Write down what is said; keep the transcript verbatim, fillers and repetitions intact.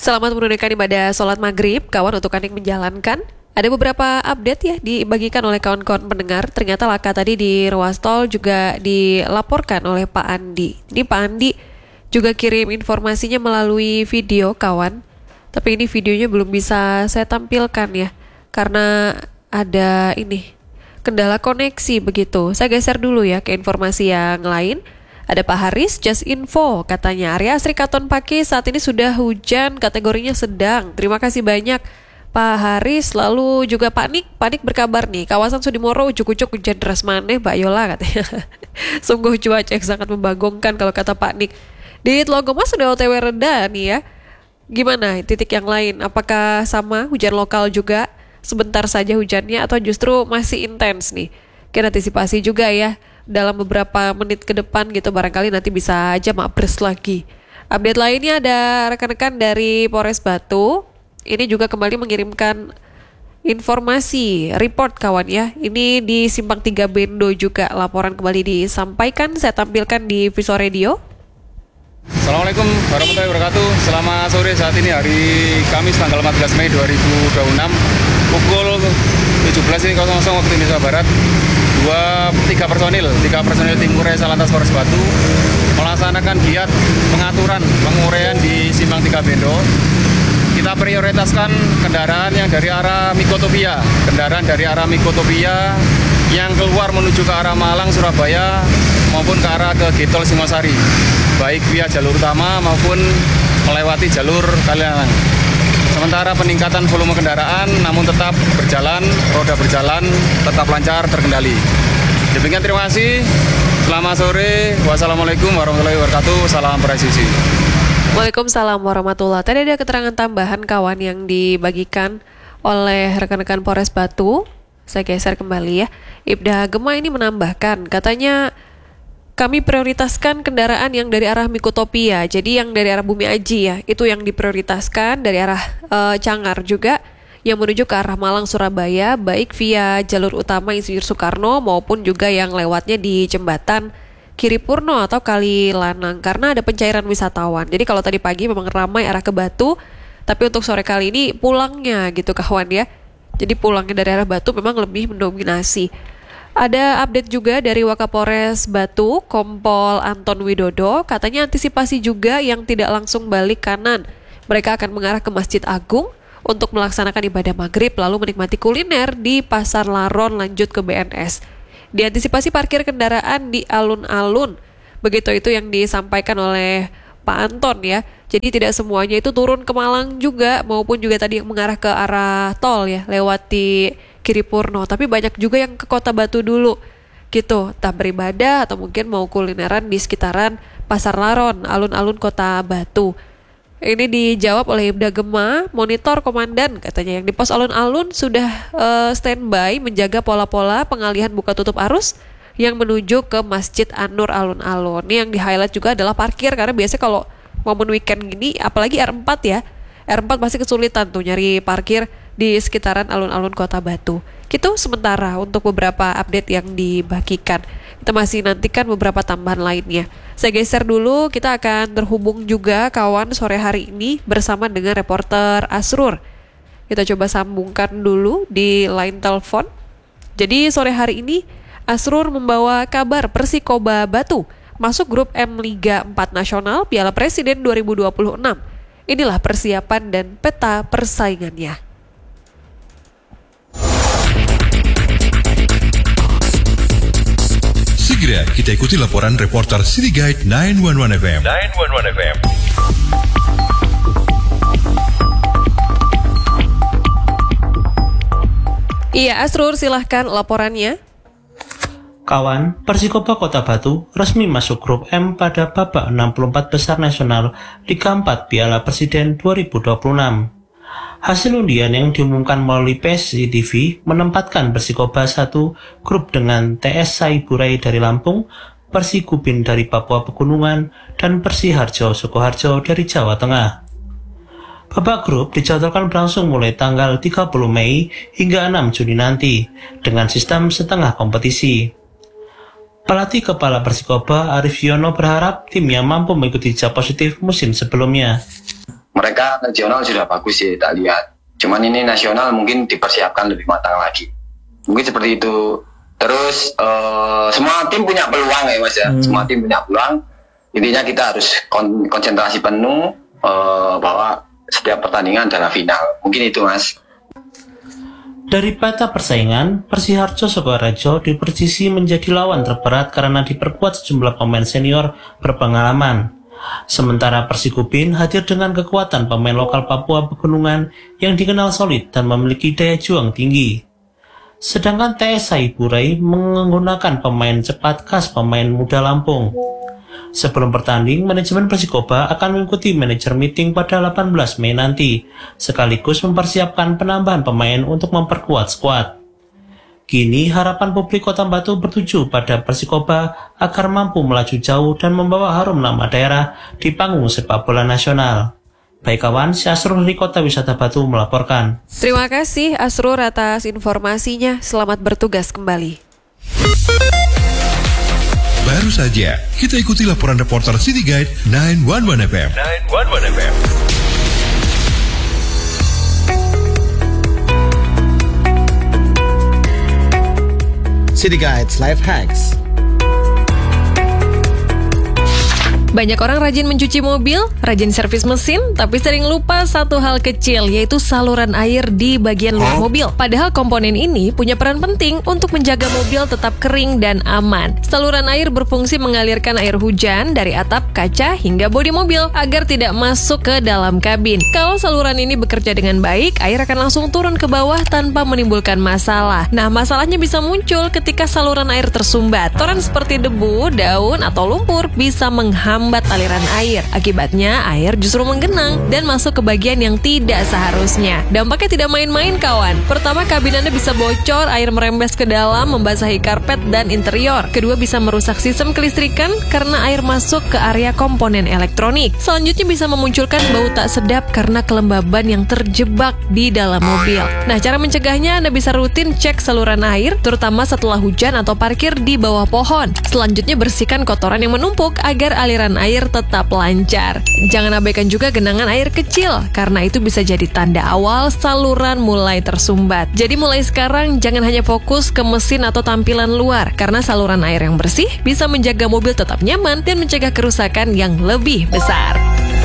Selamat menunaikan ibadah sholat maghrib, kawan untuk yang menjalankan. Ada beberapa update ya dibagikan oleh kawan-kawan pendengar. Ternyata laka tadi di ruas tol juga dilaporkan oleh Pak Andi. Ini Pak Andi juga kirim informasinya melalui video kawan. Tapi ini videonya belum bisa saya tampilkan ya, karena ada ini kendala koneksi begitu. Saya geser dulu ya ke informasi yang lain. Ada Pak Haris, just info, katanya area Asri Katon Pake saat ini sudah hujan, kategorinya sedang. Terima kasih banyak Pak Haris. Lalu juga Pak Nik, Pak Nik berkabar nih, kawasan Sudimoro ujuk-ujuk hujan deras maneh Mbak Yola katanya. Sungguh cuaca yang sangat membagongkan kalau kata Pak Nik. Di Tlogoma sudah O T W reda nih ya. Gimana titik yang lain? Apakah sama hujan lokal juga? Sebentar saja hujannya atau justru masih intens nih? Kita antisipasi juga ya dalam beberapa menit ke depan gitu, barangkali nanti bisa aja mapres lagi. Update lainnya ada rekan-rekan dari Polres Batu. Ini juga kembali mengirimkan informasi, report kawan ya. Ini di Simpang tiga Bendo juga laporan kembali disampaikan. Saya tampilkan di Visual Radio. Assalamualaikum warahmatullahi wabarakatuh. Selamat sore, saat ini hari Kamis tanggal empat belas Mei dua ribu dua puluh enam pukul tujuh belas waktu Indonesia Barat. Dua, tiga personil, tiga personil tim Urai Salantas Polres Batu melaksanakan giat pengaturan penguraian di Simpang tiga Bendo. Kita prioritaskan kendaraan yang dari arah Mikotopia, kendaraan dari arah Mikotopia yang keluar menuju ke arah Malang, Surabaya maupun ke arah ke Getol Singosari, baik via jalur utama maupun melewati jalur Kalialang. Sementara peningkatan volume kendaraan namun tetap berjalan, roda berjalan, tetap lancar, terkendali. Demikian, terima kasih. Selamat sore. Wassalamualaikum warahmatullahi wabarakatuh. Salam presisi. Waalaikumsalam warahmatullahi. Tadi ada keterangan tambahan kawan yang dibagikan oleh rekan-rekan Polres Batu. Saya geser kembali ya. Ibda Gema ini menambahkan, katanya kami prioritaskan kendaraan yang dari arah Mikotopia, jadi yang dari arah Bumi Aji ya, itu yang diprioritaskan, dari arah e, Cangar juga, yang menuju ke arah Malang, Surabaya, baik via jalur utama Insinyur Soekarno maupun juga yang lewatnya di jembatan Kiripurno atau Kali Lanang, karena ada pencairan wisatawan. Jadi kalau tadi pagi memang ramai arah ke Batu, tapi untuk sore kali ini pulangnya gitu kawan ya, jadi pulangnya dari arah Batu memang lebih mendominasi. Ada update juga dari Wakapolres Batu, Kompol Anton Widodo, katanya antisipasi juga yang tidak langsung balik kanan. Mereka akan mengarah ke Masjid Agung untuk melaksanakan ibadah maghrib lalu menikmati kuliner di Pasar Laron lanjut ke B N S. Diantisipasi parkir kendaraan di alun-alun. Begitu itu yang disampaikan oleh Pak Anton ya. Jadi tidak semuanya itu turun ke Malang juga maupun juga tadi yang mengarah ke arah tol ya, lewati Kiripurno, tapi banyak juga yang ke Kota Batu dulu gitu, tak beribadah atau mungkin mau kulineran di sekitaran Pasar Laron, alun-alun Kota Batu. Ini dijawab oleh Ibda Gema, monitor komandan katanya yang di pos alun-alun sudah uh, standby menjaga pola-pola pengalihan buka tutup arus yang menuju ke Masjid An-Nur alun-alun. Ini yang di-highlight juga adalah parkir, karena biasanya kalau momen weekend gini, apalagi R empat ya, R empat pasti kesulitan tuh nyari parkir di sekitaran alun-alun Kota Batu. Gitu sementara untuk beberapa update yang dibagikan. Kita masih nantikan beberapa tambahan lainnya. Saya geser dulu, kita akan terhubung juga kawan sore hari ini bersama dengan reporter Asrur. Kita coba sambungkan dulu di line telepon. Jadi sore hari ini Asrur membawa kabar Persikoba Batu masuk grup M Liga empat Nasional Piala Presiden dua ribu dua puluh enam. Inilah persiapan dan peta persaingannya. Segera kita ikuti laporan reporter City Guide sembilan satu satu F M. sembilan satu satu F M. Iya, Asrur silahkan laporannya. Kawan, Persikoba Kota Batu resmi masuk grup M pada babak enam puluh empat besar nasional Liga empat Piala Presiden dua ribu dua puluh enam. Hasil undian yang diumumkan melalui P S I T V menempatkan Persikoba satu grup dengan T S Saiburai dari Lampung, Persikubin dari Papua Pegunungan, dan Persiharjo Sukoharjo dari Jawa Tengah. Babak grup dijadwalkan berlangsung mulai tanggal tiga puluh Mei hingga enam Juni nanti dengan sistem setengah kompetisi. Pelatih kepala Persikoba Arif Yono berharap timnya mampu mengikuti jejak positif musim sebelumnya. Mereka sebenarnya regional sudah bagus sih tak lihat. Cuman ini nasional mungkin dipersiapkan lebih matang lagi. Mungkin seperti itu. Terus uh, semua tim punya peluang ya Mas ya. Hmm. Semua tim punya peluang. Intinya kita harus kon- konsentrasi penuh uh, bahwa setiap pertandingan adalah final. Mungkin itu Mas. Dari peta persaingan, Persiharjo Sukoharjo diposisi menjadi lawan terberat karena diperkuat sejumlah pemain senior berpengalaman. Sementara Persikubin hadir dengan kekuatan pemain lokal Papua Pegunungan yang dikenal solid dan memiliki daya juang tinggi. Sedangkan T S Saiburai menggunakan pemain cepat khas pemain muda Lampung. Sebelum bertanding, manajemen Persikoba akan mengikuti manajer meeting pada delapan belas Mei nanti, sekaligus mempersiapkan penambahan pemain untuk memperkuat skuad. Kini harapan publik Kota Batu bertuju pada Persikoba agar mampu melaju jauh dan membawa harum nama daerah di panggung sepak bola nasional. Baik kawan, si Asrul dari Kota Wisata Batu melaporkan. Terima kasih Asrul atas informasinya. Selamat bertugas kembali. Baru saja kita ikuti laporan reporter City Guide sembilan satu satu F M. sembilan satu satu F M. City Guides Life Hacks. Banyak orang rajin mencuci mobil, rajin servis mesin, tapi sering lupa satu hal kecil, yaitu saluran air di bagian luar mobil. Padahal komponen ini punya peran penting untuk menjaga mobil tetap kering dan aman. Saluran air berfungsi mengalirkan air hujan dari atap, kaca, hingga bodi mobil agar tidak masuk ke dalam kabin. Kalau saluran ini bekerja dengan baik, air akan langsung turun ke bawah tanpa menimbulkan masalah. Nah, masalahnya bisa muncul ketika saluran air tersumbat. Kotoran seperti debu, daun, atau lumpur bisa menghambat Hambat aliran air. Akibatnya air justru menggenang dan masuk ke bagian yang tidak seharusnya. Dampaknya tidak main-main kawan. Pertama, kabin Anda bisa bocor, air merembes ke dalam, membasahi karpet dan interior. Kedua, bisa merusak sistem kelistrikan karena air masuk ke area komponen elektronik. Selanjutnya, bisa memunculkan bau tak sedap karena kelembaban yang terjebak di dalam mobil. Nah, cara mencegahnya Anda bisa rutin cek saluran air, terutama setelah hujan atau parkir di bawah pohon. Selanjutnya, bersihkan kotoran yang menumpuk agar aliran air tetap lancar. Jangan abaikan juga genangan air kecil, karena itu bisa jadi tanda awal saluran mulai tersumbat. Jadi mulai sekarang jangan hanya fokus ke mesin atau tampilan luar, karena saluran air yang bersih bisa menjaga mobil tetap nyaman dan mencegah kerusakan yang lebih besar.